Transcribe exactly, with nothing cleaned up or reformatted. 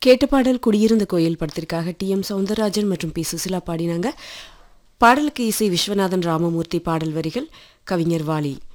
கேட்ட பாடல் குடியிருந்த கோயில் படத்திற்காக டி எம் சௌந்தரராஜன் மற்றும் பி சுசிலா பாடினாங்க. பாடலுக்கு இசை விஸ்வநாதன் ராமமூர்த்தி, பாடல் வரிகள் கவிஞர் வாலி.